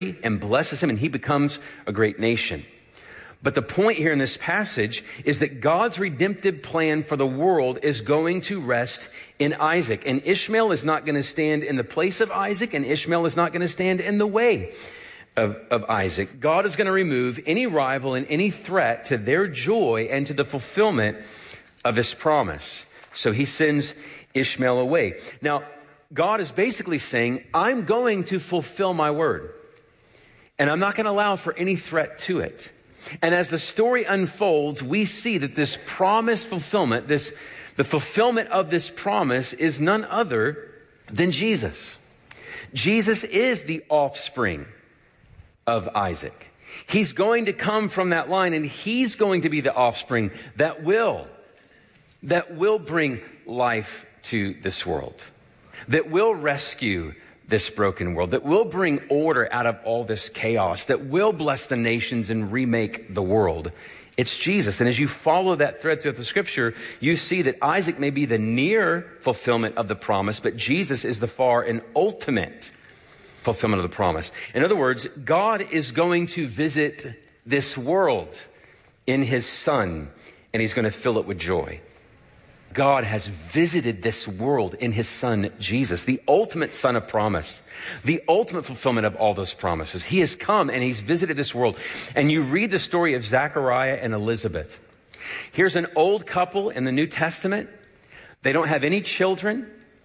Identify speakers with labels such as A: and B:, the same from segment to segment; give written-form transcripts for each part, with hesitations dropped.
A: and blesses him, and he becomes a great nation. But the point here in this passage is that God's redemptive plan for the world is going to rest in Isaac. And Ishmael is not going to stand in the place of Isaac, and Ishmael is not going to stand in the way of Isaac. God is going to remove any rival and any threat to their joy and to the fulfillment of his promise. So he sends Ishmael away. Now, God is basically saying, I'm going to fulfill my word, and I'm not going to allow for any threat to it. And as the story unfolds, we see that this promise fulfillment, the fulfillment of this promise is none other than Jesus. Jesus is the offspring of Isaac. He's going to come from that line, and he's going to be the offspring that will bring life to this world, that will rescue this broken world, that will bring order out of all this chaos, that will bless the nations and remake the world. It's Jesus. And as you follow that thread throughout the scripture, you see that Isaac may be the near fulfillment of the promise, but Jesus is the far and ultimate fulfillment of the promise. In other words, God is going to visit this world in his Son, and he's going to fill it with joy. God has visited this world in his Son, Jesus, the ultimate Son of promise, the ultimate fulfillment of all those promises. He has come and he's visited this world. And you read the story of Zechariah and Elizabeth. Here's an old couple in the New Testament. They don't have any children,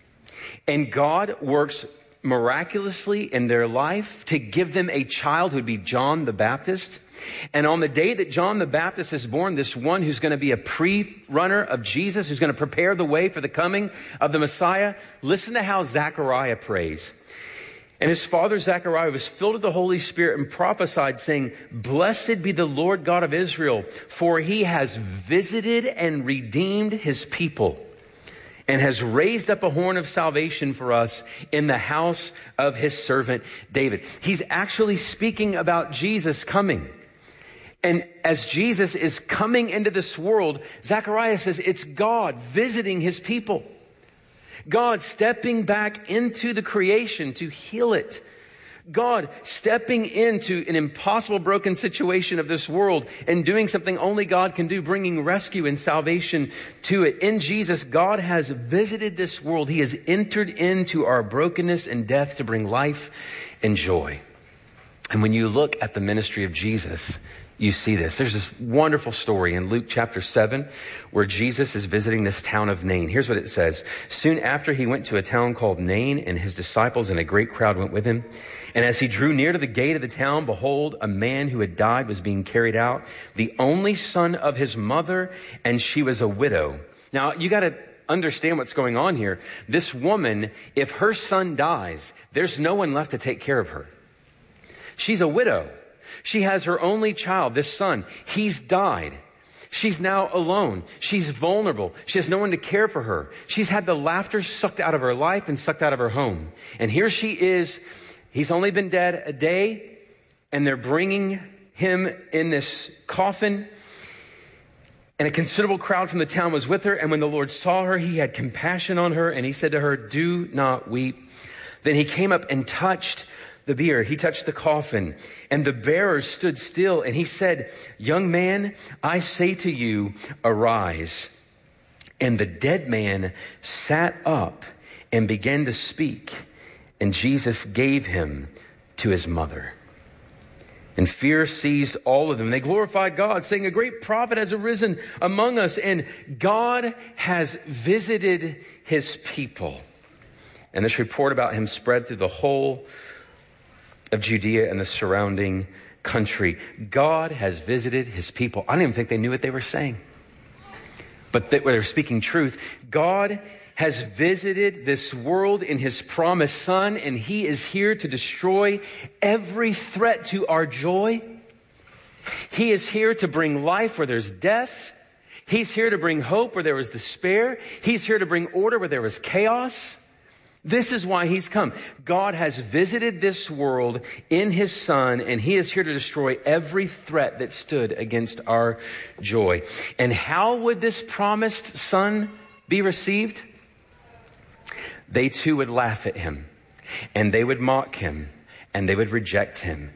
A: and God works miraculously in their life to give them a child who would be John the Baptist. And on the day that John the Baptist is born, this one who's going to be a pre-runner of Jesus, who's going to prepare the way for the coming of the Messiah, listen to how Zechariah prays. And his father Zechariah was filled with the Holy Spirit and prophesied, saying, "Blessed be the Lord God of Israel, for he has visited and redeemed his people, and has raised up a horn of salvation for us in the house of his servant David." He's actually speaking about Jesus coming. And as Jesus is coming into this world, Zechariah says it's God visiting his people. God stepping back into the creation to heal it. God stepping into an impossible broken situation of this world and doing something only God can do, bringing rescue and salvation to it. In Jesus, God has visited this world. He has entered into our brokenness and death to bring life and joy. And when you look at the ministry of Jesus, you see this. There's this wonderful story in Luke chapter 7 where Jesus is visiting this town of Nain. Here's what it says. Soon after, he went to a town called Nain, and his disciples and a great crowd went with him. And as he drew near to the gate of the town, behold, a man who had died was being carried out, the only son of his mother, and she was a widow. Now, you got to understand what's going on here. This woman, if her son dies, there's no one left to take care of her. She's a widow. She has her only child, this son. He's died. She's now alone. She's vulnerable. She has no one to care for her. She's had the laughter sucked out of her life and sucked out of her home. And here she is. He's only been dead a day, and they're bringing him in this coffin. And a considerable crowd from the town was with her. And when the Lord saw her, he had compassion on her, and he said to her, "Do not weep." Then he came up and touched the bier. He touched the coffin, and the bearers stood still. And he said, "Young man, I say to you, arise." And the dead man sat up and began to speak. And Jesus gave him to his mother. And fear seized all of them. They glorified God, saying, "A great prophet has arisen among us, and God has visited his people." And this report about him spread through the whole of Judea and the surrounding country. God has visited his people. I don't even think they knew what they were saying, but they were speaking truth. God has visited this world in his promised Son, and he is here to destroy every threat to our joy. He is here to bring life where there's death. He's here to bring hope where there was despair. He's here to bring order where there was chaos. This is why he's come. God has visited this world in his Son, and he is here to destroy every threat that stood against our joy. And how would this promised Son be received? They too would laugh at him, and they would mock him, and they would reject him.